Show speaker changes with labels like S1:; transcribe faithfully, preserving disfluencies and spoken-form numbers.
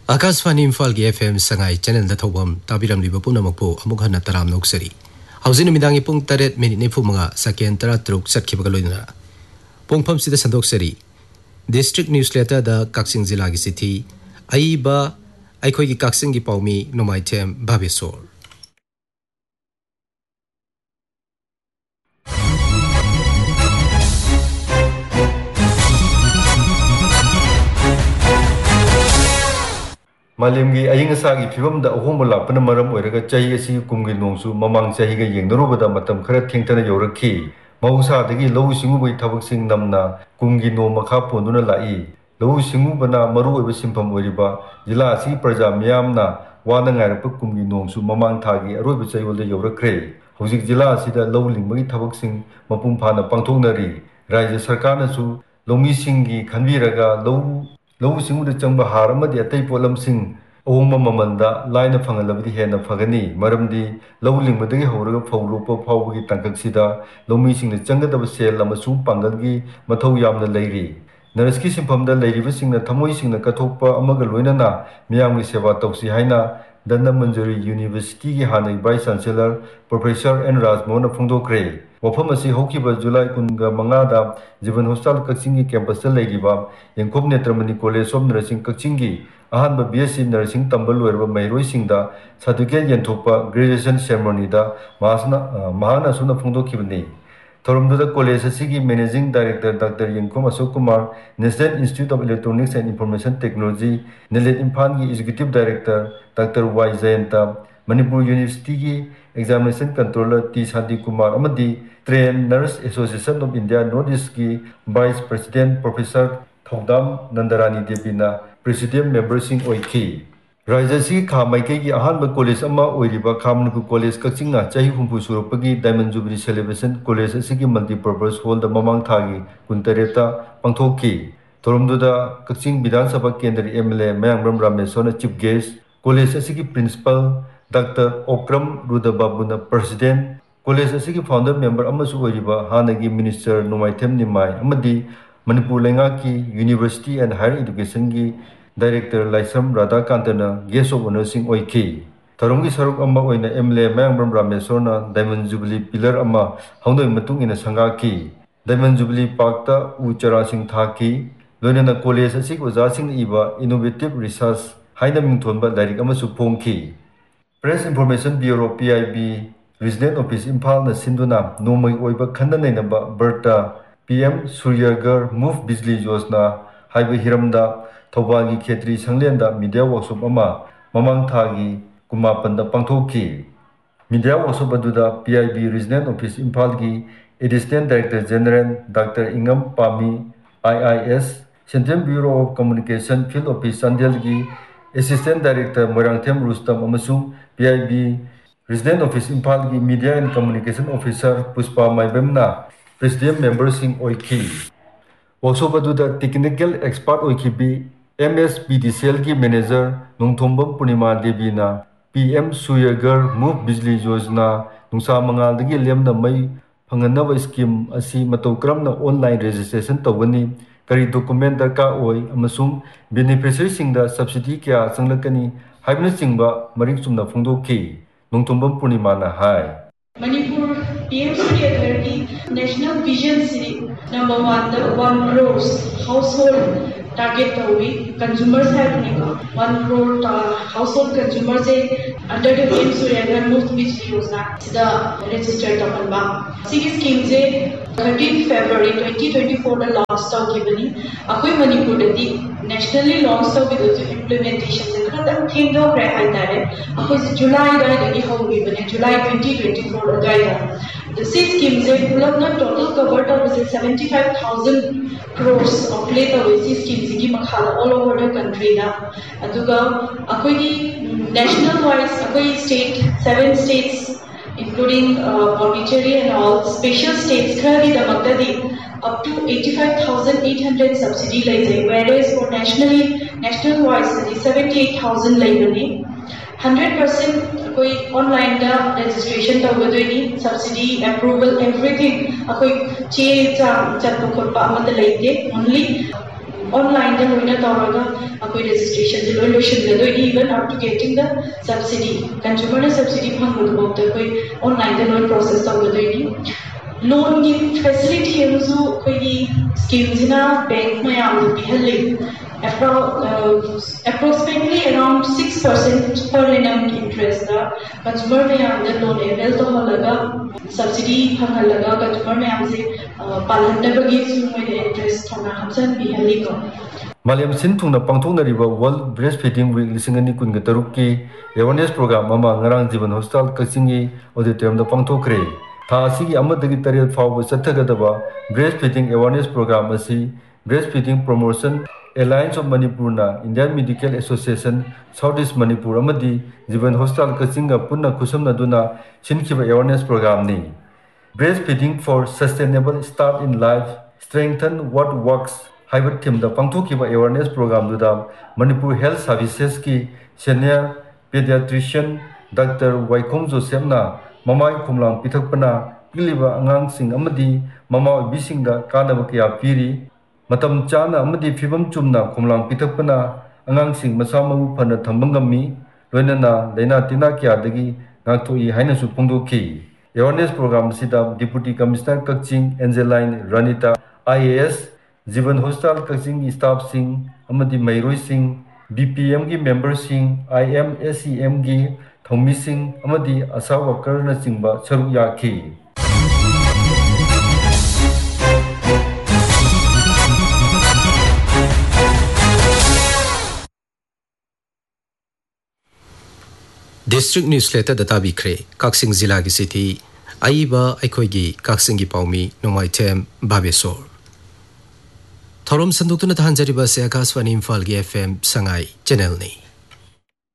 S1: आकाशवाणी इम्फाल की FM Sangai channel the थौबम ताबिरम लिबो पुनमकपो अमुक हन्ना तराम नोक्सरी हौजिन मिदांगी पुंग तरेत मिनिट निफु मंगा सेकेंड तरा तरुक सटखिबगा लोइना पुंगफम सिदा संदोक्सरी डिस्ट्रिक्ट न्यूज़लेटर द काक्सिंग जिला की सिथी आईबा आइखोई की काक्सिंग की पाउमी नोमाइथेम भावेसोर
S2: मालेमगी अयिंगसागी फिवमदा अहोंबा लापना मरम ओइरगा चाही असि कुमगी नोंसु ममांग चाहीगा येंगनरुबदा मतम खरा थेंगतना यौरखी मौसादगी लौ सिंगुबई थबकसिंग नमना कुमगी नो मखा पोंदुना लाई लौ सिंगुबना मरु ओइबा सिंफम ओइरिबा जिला असि प्रजा मियामना वाना ngairap कुमगी नोंसु ममांग थागी अरोइबा चायोलदा यौरखरे हौजिक जिला असिदा लौ लिंबगी थबकसिंग मपुम फाना पांगथोंगनरी राज्य सरकारनासु लौमीसिंगी खनबिरगा लौ लौ सिंगुदा चंबा हार अमदि अतै पोलमसिंग अहोंबा ममलदा लाइना फंगलबदि हेना फगनी मरमदि लौ लिंबदगी हौरगा फौलोप फावबगी तंककसिदा लौमीसिंगना चंगदबा सेल अमसु पांगलगी मथौ यामना लैरी नरसकी सिंफमदा लैरिबसिंगना थमोइसिंगना कथोकपा अमगा लोइनना मियामगी सेवा तौसी हाइना दन्ना मंजूरी यूनिवर्सिटी की हानै vice chancellor professor N Rajmohan फोंदोक्रे वफम असी हौकिबा जुलाई कुनगा मंगादा जीवन hospital कक्चिंगी campus लैरिबा यंकोब नेत्रमणि college of nursing कक्चिंगी अहानबा BSc nursing तंबल लोइरबा मैरोइसिंगदा certificate यंथोकपा graduation सेरेमनीदा मासना महाना सुना फोंदोखिबनी थोरमदुदा college असिगी managing director doctor यंकोम Ashok Kumar national institute of electronics and information technology नेलेट Imphal की executive director doctor Y Jayanta Manipur university की examination controller T Shanti Kumar अमदी train nurse association of India north east की vice president professor थौदाम Nandrani Devina president मेंबरसिंग ओइखी राज्य की खा माइकई की अहानब college अमा ओइरिबा खामनपुर college कक्चिंगना चाही हुंफु सुरपगी diamond jubilee celebration college असिगी multipurpose hall the ममांग थागी कुंतरेता पंगथोकी थोरमदुदा Kakching विधानसभा केंद्र MLA मयांगब्रम रामेश्वरना chief guest college असिगी principal doctor Okram रुदबाबुना president college असिगी founder member अमसु ओइरिबा हानगी minister नोमाइथेम निमाई अमदी मणिपुर लेंगा की यूनिवर्सिटी एंड हायर एजुकेशन की डायरेक्टर लाइसम राधाकांतना गेस्ट ऑफ ऑनरसिंग ओइखी थरोंगी सरुक अम्मा ओइना एमएलए मयांगब्रम रामेश्वरना डायमंड जुबली पिलर अम्मा हौनोइ मतुंग इना संगाकी डायमंड जुबली पार्कता उ चरासिंग थाकी लोइना college असिग ओजासिंग इबा innovative research हाइना मिंथोनबा lyric अमसु फोंखी press information bureau PIB regional office Imphal न सिंधुना नोमई ओइबा खंदा नैनबा बर्ता पीएम सूर्यगर मूव बिजली योजना हाइबा हिरमदा थौबाल की खेत्री संगलेंदा मीडिया वर्कशॉप अमा ममांग थागी कुमापनदा पांगथोकी media workshop अदुदा PIB regional office Imphal की additional director general doctor इंगम Pami IIS central bureau of communication field office Chandel की assistant director मोरांगथेम Rustam अमसुंग PIB regional office Imphal की media and communication officer Pushpa माइबेमना president मेंबरसिंग ओइखी workshop अदुदा technical expert ओइखिबी एमएसपीडीसीएल की manager नोंथोंबम पूर्णिमा Devina PM सूर्यगर move बिजली योजना नुंसा मंगालदगी Lemna मई फंगनब scheme असी मतौ क्रमना online registration तौगनी करी document दरकार ओइ अमसुंग beneficiary सिंगदा subsidy क्या संलकनी हाइबना चिंबा मरिक चुमना फोंदोखी नोंथोंबम पूर्णिमाना हाय
S3: मणिपुर पीएम सूर्यगर की नेशनल विजन से number one the one crores house hold target तौई consumers है one crore house hold consumer से अंडर द पीएम सूर्यगर मुफ्त बिजली योजना सिदा रजिस्टर तमनबा सिगी स्कीम से thirteen February twenty twenty four the launch तौगिबनी अखोई मणिपुर ददी नेशनली लॉन्च तौगिदो इम्प्लीमेंटेशन से खतम थेंदो रे हाइतारे अखोई जुलाई दाइदगी हौगिबने जुलाई twenty twenty four दाइदा The six schemes are pulled up total covered of seventy-five thousand crores of later with these schemes की मखाला all over the country ना अदुगा अकोई की national wise अकोई state seven states including uh, Pondicherry and all special states खरी दमकता दी up to eighty-five thousand eight hundred subsidy लेते whereas for nationally national wise seventy-eight thousand लेते hundred percent कोई online दा registration तौगदोनी subsidy approval everything अकोई चे चा चत्तो खोपा अमत लेते only online the loina tawraga akoi registration the loin lotion the even up to getting the subsidy consumer subsidy phang about the koi online the loan process tawga the loan gi facility also koi gi schemes na bank mayam the bihalle Appro uh, approximately around six percent per annum interest the consumer में आमदे loan avail तो हलगा subsidy हम हलगा consumer में आमसे पालन तबगी सुमों में interest थोड़ा हमसन भी हलेगा
S2: Maliam Sinthungna Pangthongnariba World Breastfeeding Week Lisingani Kunga Tarukki Awareness Program Mama Ngarang Jiban Hostel Kasingi Auditorium da Pangthokre Tha asigi amadagi tariat fawba chathagadaba Breastfeeding Awareness Program asi Breastfeeding Promotion Alliance of Manipur na Indian Medical Association Southeast Manipur amadi Jiban Hostel Kasinga punna kusumna duna Chinkiba Awareness Program ni Breastfeeding for Sustainable Start in Life Strengthen What Works Hybrid Team da Pangthokiba Awareness Program duda Manipur Health Services ki Senior Pediatrician Doctor Waikhong Joseph na Mamai Khumlang Pithakpana Piliba Angang Sing amadi Mama Bising da Kanaba Kya Piri Matam Chana amadi Fibam Chumna Khumlang Pithakpana Angang Sing Masamamu Pana Thambangami Loinana Lena Tina Kya Dagi Ngakthoi Haina Su Phongdoki Awareness Program sida Deputy Commissioner Kakching Angeline Ranita I A S Jiban Hostel Kakching Staff Sing amadi Mairoi Sing B P M gi Member Sing I M S E M gi Thomi Sing amadi Asa Worker na Singba Saruk Yakhi
S1: District Newsletter data bikre Kaksing Zilla gi city aiba aikoi gi Kaksing gi paumi Nomaitem Babesor Thorom sanduk tu na thanjari ba se Akaswani Imphal gi F M Sangai channel ni